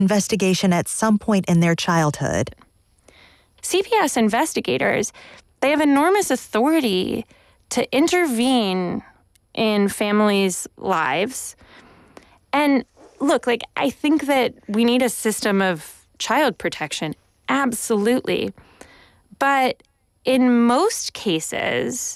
investigation at some point in their childhood. CPS investigators, they have enormous authority to intervene in families' lives. And look, I think that we need a system of child protection, absolutely. But in most cases,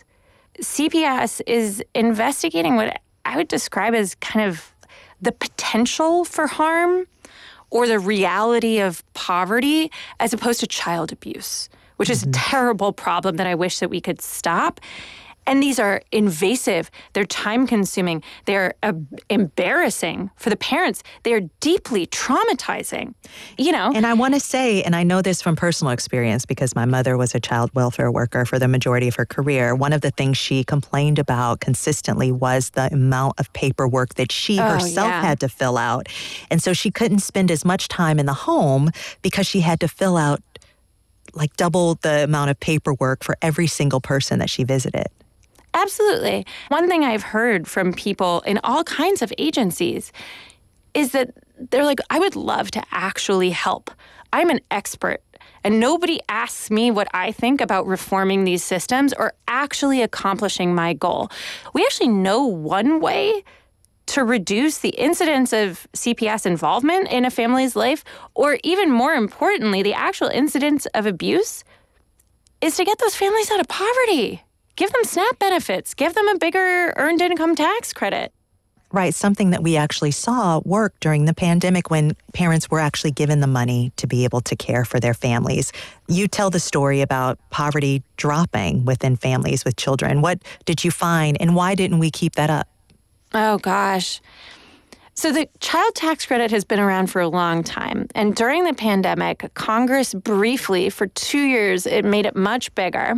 CPS is investigating what I would describe as kind of the potential for harm or the reality of poverty as opposed to child abuse, which is a terrible problem that I wish that we could stop. And these are invasive, they're time-consuming, they're embarrassing for the parents, they're deeply traumatizing, And I want to say, and I know this from personal experience because my mother was a child welfare worker for the majority of her career, one of the things she complained about consistently was the amount of paperwork that she herself had to fill out. And so she couldn't spend as much time in the home because she had to fill out double the amount of paperwork for every single person that she visited. Absolutely. One thing I've heard from people in all kinds of agencies is that they're like, I would love to actually help. I'm an expert, and nobody asks me what I think about reforming these systems or actually accomplishing my goal. We actually know one way to reduce the incidence of CPS involvement in a family's life, or even more importantly, the actual incidence of abuse, is to get those families out of poverty. Give them SNAP benefits. Give them a bigger earned income tax credit. Right, something that we actually saw work during the pandemic when parents were actually given the money to be able to care for their families. You tell the story about poverty dropping within families with children. What did you find, and why didn't we keep that up? Oh, gosh. So the child tax credit has been around for a long time. And during the pandemic, Congress briefly, for 2 years, it made it much bigger.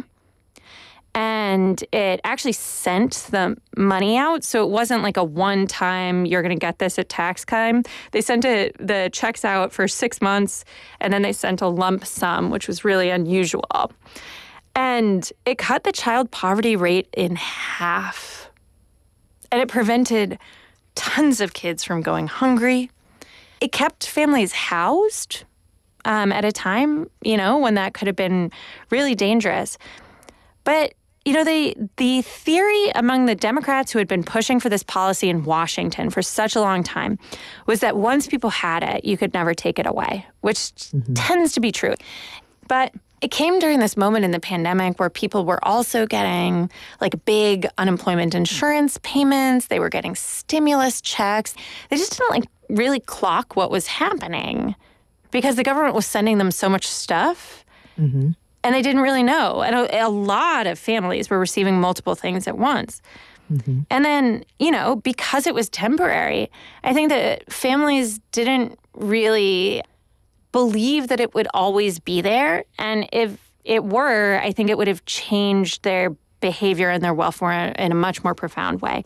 And it actually sent the money out. So it wasn't like a one-time, you're going to get this at tax time. They sent the checks out for 6 months, and then they sent a lump sum, which was really unusual. And it cut the child poverty rate in half. And it prevented tons of kids from going hungry. It kept families housed at a time, when that could have been really dangerous. But, the theory among the Democrats who had been pushing for this policy in Washington for such a long time was that once people had it, you could never take it away, which tends to be true. But it came during this moment in the pandemic where people were also getting big unemployment insurance payments. They were getting stimulus checks. They just didn't really clock what was happening because the government was sending them so much stuff. And they didn't really know. And a lot of families were receiving multiple things at once. And then, because it was temporary, I think that families didn't really believe that it would always be there. And if it were, I think it would have changed their behavior and their welfare in a much more profound way.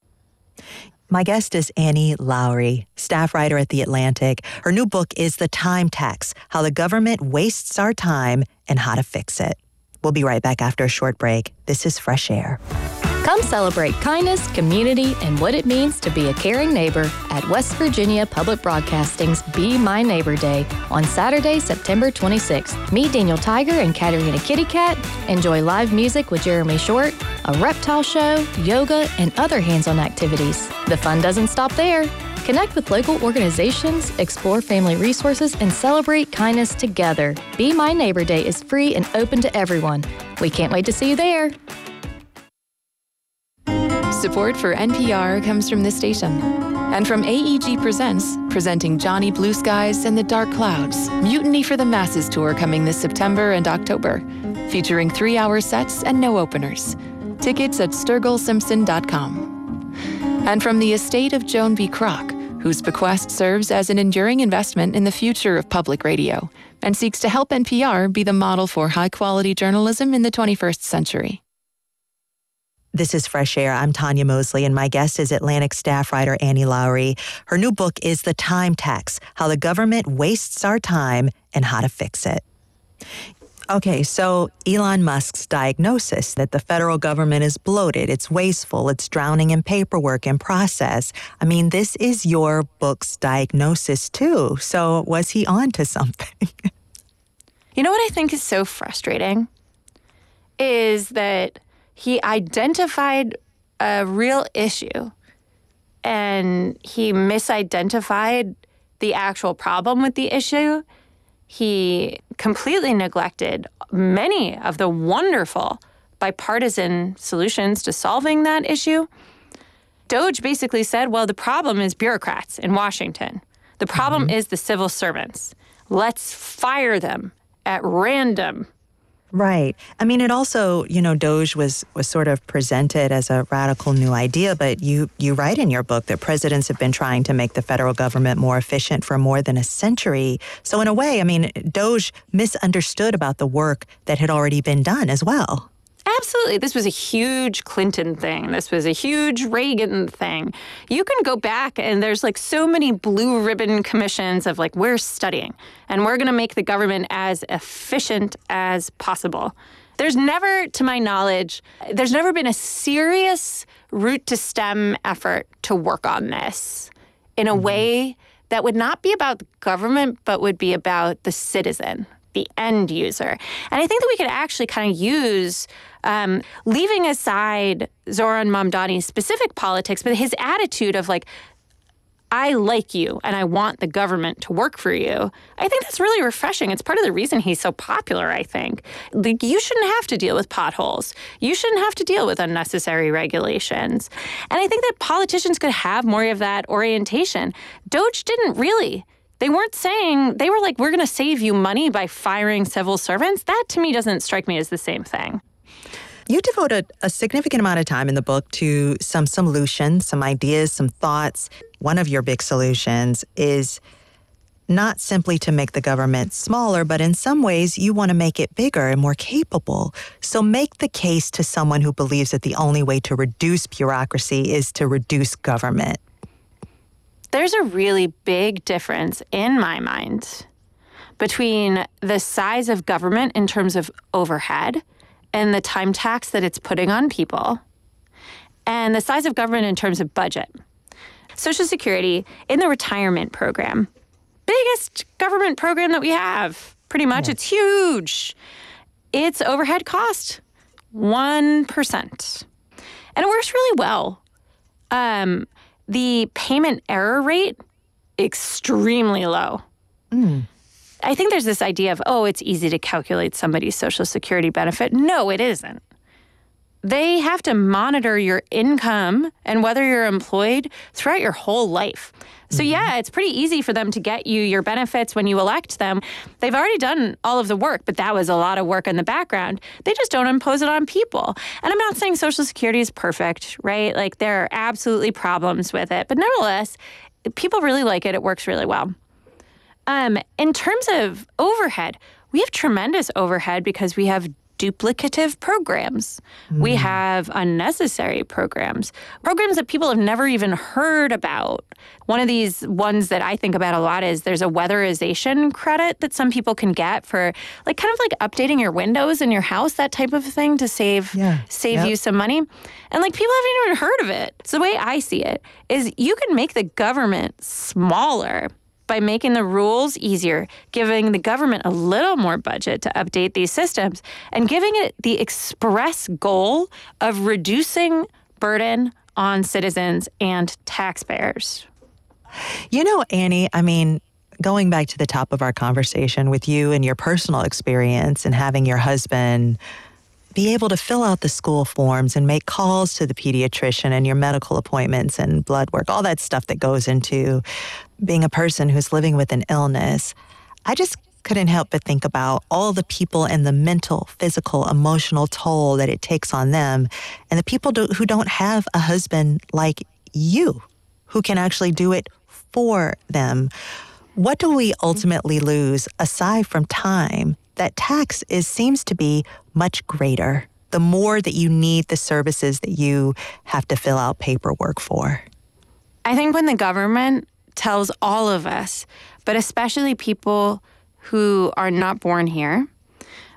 My guest is Annie Lowrey, staff writer at The Atlantic. Her new book is The Time Tax: How the Government Wastes Our Time and How to Fix It. We'll be right back after a short break. This is Fresh Air. Come celebrate kindness, community, and what it means to be a caring neighbor at West Virginia Public Broadcasting's Be My Neighbor Day on Saturday, September 26th. Meet Daniel Tiger and Katerina Kitty Cat, enjoy live music with Jeremy Short, a reptile show, yoga, and other hands-on activities. The fun doesn't stop there. Connect with local organizations, explore family resources, and celebrate kindness together. Be My Neighbor Day is free and open to everyone. We can't wait to see you there. Support for NPR comes from this station and from AEG Presents, presenting Johnny Blue Skies and the Dark Clouds, Mutiny for the Masses tour coming this September and October, featuring 3-hour sets and no openers. Tickets at sturgillsimpson.com. And from the estate of Joan B. Kroc, whose bequest serves as an enduring investment in the future of public radio and seeks to help NPR be the model for high-quality journalism in the 21st century. This is Fresh Air. I'm Tanya Mosley, and my guest is Atlantic staff writer Annie Lowrey. Her new book is The Time Tax: How the Government Wastes Our Time and How to Fix It. Okay, so Elon Musk's diagnosis that the federal government is bloated, it's wasteful, it's drowning in paperwork and process. I mean, this is your book's diagnosis too. So was he on to something? You know what I think is so frustrating? Is that he identified a real issue and he misidentified the actual problem with the issue. He completely neglected many of the wonderful bipartisan solutions to solving that issue. DOGE basically said, well, the problem is bureaucrats in Washington. The problem is the civil servants. Let's fire them at random. Right. I mean, it also, DOGE was sort of presented as a radical new idea, but you write in your book that presidents have been trying to make the federal government more efficient for more than a century. So in a way, I mean, DOGE misunderstood about the work that had already been done as well. Absolutely. This was a huge Clinton thing. This was a huge Reagan thing. You can go back and there's like so many blue ribbon commissions of like, we're studying and we're going to make the government as efficient as possible. There's never, to my knowledge, there's never been a serious root to stem effort to work on this in a way that would not be about the government, but would be about the citizen, the end user. And I think that we could actually kind of use, leaving aside Zohran Mamdani's specific politics, but his attitude of like, I like you and I want the government to work for you. I think that's really refreshing. It's part of the reason he's so popular, I think. Like, you shouldn't have to deal with potholes. You shouldn't have to deal with unnecessary regulations. And I think that politicians could have more of that orientation. DOGE didn't really. They weren't saying, they were like, we're going to save you money by firing civil servants. That to me doesn't strike me as the same thing. You devote a significant amount of time in the book to some solutions, some ideas, some thoughts. One of your big solutions is not simply to make the government smaller, but in some ways you want to make it bigger and more capable. So make the case to someone who believes that the only way to reduce bureaucracy is to reduce government. There's a really big difference in my mind between the size of government in terms of overhead and the time tax that it's putting on people, and the size of government in terms of budget. Social Security in the retirement program, biggest government program that we have, pretty much. It's huge. Its overhead cost, 1%. And it works really well. The payment error rate, extremely low. I think there's this idea of, it's easy to calculate somebody's Social Security benefit. No, it isn't. They have to monitor your income and whether you're employed throughout your whole life. So yeah, it's pretty easy for them to get you your benefits when you elect them. They've already done all of the work, but that was a lot of work in the background. They just don't impose it on people. And I'm not saying Social Security is perfect, right? Like, there are absolutely problems with it. But nevertheless, people really like it. It works really well. In terms of overhead, we have tremendous overhead because we have duplicative programs. We have unnecessary programs that people have never even heard about. One of these ones that I think about a lot is there's a weatherization credit that some people can get for like kind of like updating your windows in your house, that type of thing, to save you some money. And like, people haven't even heard of it. So the way I see it is you can make the government smaller by making the rules easier, giving the government a little more budget to update these systems, and giving it the express goal of reducing burden on citizens and taxpayers. You know, Annie, I mean, going back to the top of our conversation with you and your personal experience and having your husband be able to fill out the school forms and make calls to the pediatrician and your medical appointments and blood work, all that stuff that goes into being a person who's living with an illness, I just couldn't help but think about all the people and the mental, physical, emotional toll that it takes on them, and the people who don't have a husband like you, who can actually do it for them. What do we ultimately lose aside from time? That tax seems to be much greater the more that you need the services that you have to fill out paperwork for. I think when the government tells all of us, but especially people who are not born here,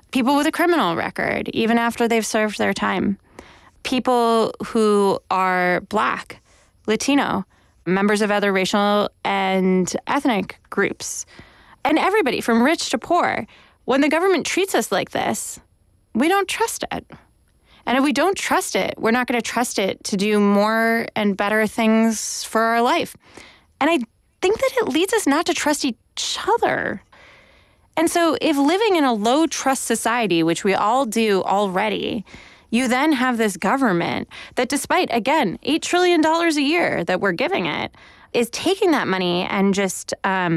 people with a criminal record, even after they've served their time, people who are Black, Latino, members of other racial and ethnic groups, and everybody from rich to poor. When the government treats us like this, we don't trust it. And if we don't trust it, we're not going to trust it to do more and better things for our life. And I think that it leads us not to trust each other. And so if living in a low trust society, which we all do already, you then have this government that, despite, again, $8 trillion a year that we're giving it, is taking that money and just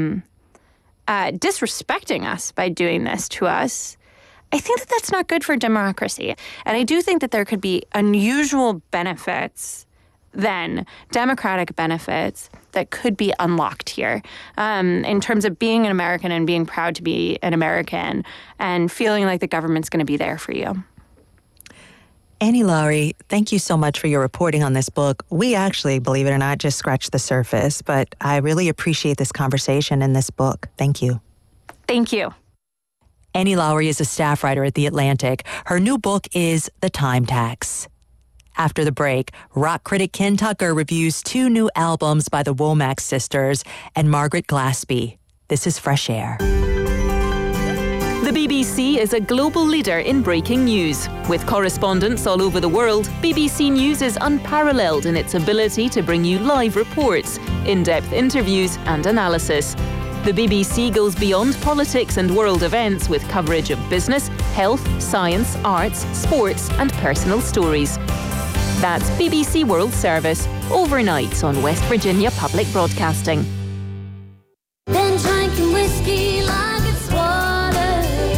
disrespecting us by doing this to us. I think that that's not good for democracy. And I do think that there could be unusual benefits, then democratic benefits, that could be unlocked here in terms of being an American and being proud to be an American and feeling like the government's going to be there for you. Annie Lowrey, thank you so much for your reporting on this book. We actually, believe it or not, just scratched the surface, but I really appreciate this conversation in this book. Thank you. Thank you. Annie Lowrey is a staff writer at The Atlantic. Her new book is The Time Tax. After the break, rock critic Ken Tucker reviews 2 new albums by the Womack sisters and Margaret Glaspie. This is Fresh Air. The BBC is a global leader in breaking news. With correspondents all over the world, BBC News is unparalleled in its ability to bring you live reports, in-depth interviews and analysis. The BBC goes beyond politics and world events with coverage of business, health, science, arts, sports and personal stories. That's BBC World Service, overnight on West Virginia Public Broadcasting. Been drinking whiskey like it's water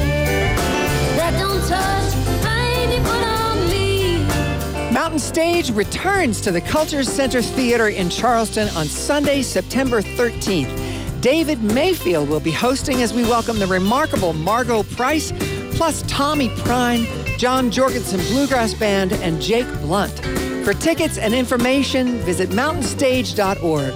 that don't touch, baby, put on me. Mountain Stage returns to the Culture Center Theater in Charleston on Sunday, September 13th. David Mayfield will be hosting as we welcome the remarkable Margot Price, plus Tommy Prine, John Jorgensen Bluegrass Band, and Jake Blunt. For tickets and information, visit mountainstage.org.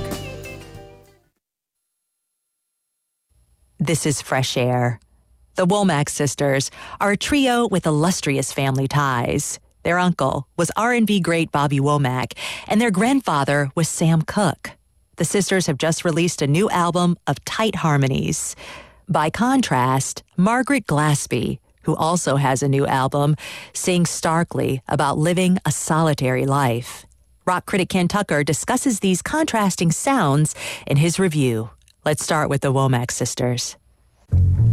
This is Fresh Air. The Womack sisters are a trio with illustrious family ties. Their uncle was R&B great Bobby Womack, and their grandfather was Sam Cooke. The sisters have just released a new album of tight harmonies. By contrast, Margaret Glaspie, who also has a new album, sings starkly about living a solitary life. Rock critic Ken Tucker discusses these contrasting sounds in his review. Let's start with the Womack sisters.